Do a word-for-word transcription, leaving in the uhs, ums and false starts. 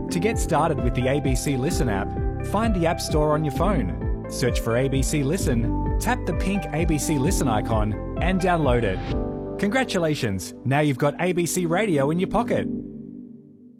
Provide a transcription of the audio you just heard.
To get started with the A B C Listen app, find the App Store on your phone, search for A B C Listen, tap the pink A B C Listen icon and download it. Congratulations! Now you've got A B C Radio in your pocket.